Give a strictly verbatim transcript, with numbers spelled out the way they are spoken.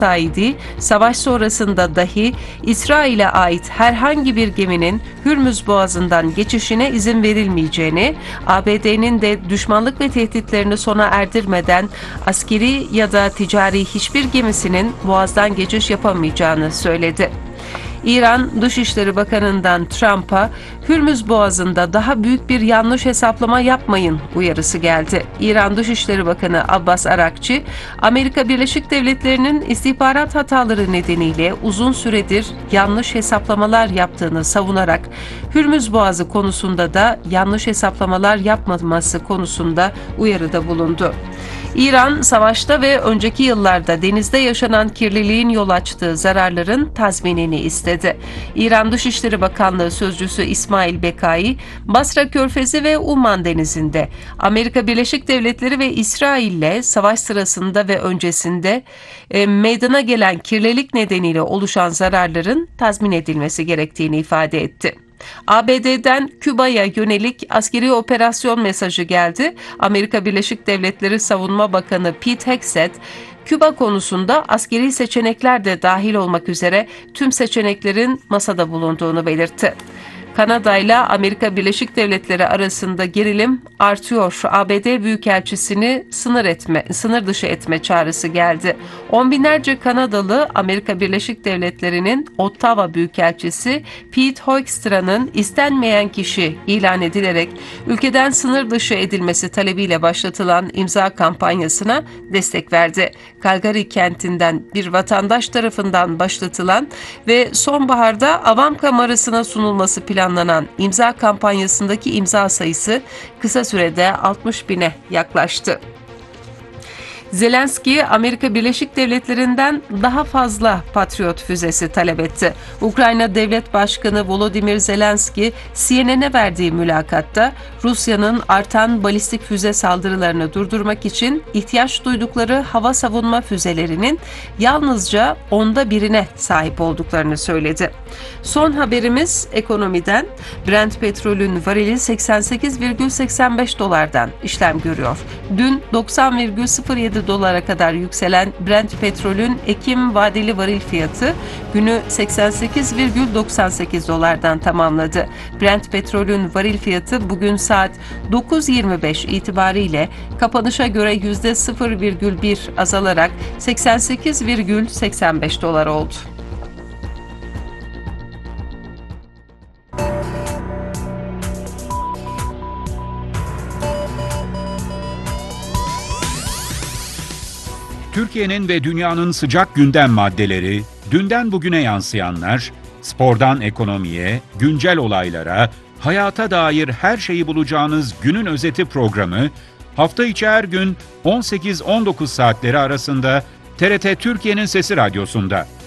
Saidi, savaş sonrasında dahi İsrail'e ait herhangi bir geminin Hürmüz Boğazı'ndan geçişine izin verilmeyeceğini, A B D'nin de düşmanlık ve tehditlerini sona erdirmeden askeri ya da ticari hiçbir gemisinin Boğaz'dan geçiş yapamayacağını söyledi. İran Dışişleri Bakanı'ndan Trump'a Hürmüz Boğazı'nda daha büyük bir yanlış hesaplama yapmayın uyarısı geldi. İran Dışişleri Bakanı Abbas Arakçı, Amerika Birleşik Devletleri'nin istihbarat hataları nedeniyle uzun süredir yanlış hesaplamalar yaptığını savunarak Hürmüz Boğazı konusunda da yanlış hesaplamalar yapmaması konusunda uyarıda bulundu. İran, savaşta ve önceki yıllarda denizde yaşanan kirliliğin yol açtığı zararların tazminini istedi. İran Dışişleri Bakanlığı Sözcüsü İsmail Bekai, Basra Körfezi ve Umman Denizi'nde Amerika Birleşik Devletleri ve İsrail'le savaş sırasında ve öncesinde e, meydana gelen kirlilik nedeniyle oluşan zararların tazmin edilmesi gerektiğini ifade etti. A B D'den Küba'ya yönelik askeri operasyon mesajı geldi. Amerika Birleşik Devletleri Savunma Bakanı Pete Hegseth, Küba konusunda askeri seçenekler de dahil olmak üzere tüm seçeneklerin masada bulunduğunu belirtti. Kanada ile Amerika Birleşik Devletleri arasında gerilim artıyor. A B D Büyükelçisini sınır etme, sınır dışı etme çağrısı geldi. On binlerce Kanadalı Amerika Birleşik Devletleri'nin Ottawa Büyükelçisi Pete Hoekstra'nın istenmeyen kişi ilan edilerek ülkeden sınır dışı edilmesi talebiyle başlatılan imza kampanyasına destek verdi. Calgary kentinden bir vatandaş tarafından başlatılan ve sonbaharda avam kamerasına sunulması planlanan planlanan imza kampanyasındaki imza sayısı kısa sürede altmış bine yaklaştı. Zelenski, Amerika Birleşik Devletleri'nden daha fazla Patriot füzesi talep etti. Ukrayna Devlet Başkanı Volodymyr Zelenski, C N N'e verdiği mülakatta Rusya'nın artan balistik füze saldırılarını durdurmak için ihtiyaç duydukları hava savunma füzelerinin yalnızca onda birine sahip olduklarını söyledi. Son haberimiz ekonomiden. Brent petrolün varili seksen sekiz virgül seksen beş dolardan işlem görüyor. Dün doksan virgül sıfır yedi dolara kadar yükselen Brent petrolün Ekim vadeli varil fiyatı günü seksen sekiz virgül doksan sekiz dolardan tamamladı. Brent petrolün varil fiyatı bugün saat dokuz yirmi beş itibariyle kapanışa göre yüzde sıfır virgül bir azalarak seksen sekiz virgül seksen beş dolar oldu. Türkiye'nin ve dünyanın sıcak gündem maddeleri, dünden bugüne yansıyanlar, spordan ekonomiye, güncel olaylara, hayata dair her şeyi bulacağınız günün özeti programı, hafta içi her gün on sekiz on dokuz saatleri arasında T R T Türkiye'nin Sesi Radyosu'nda.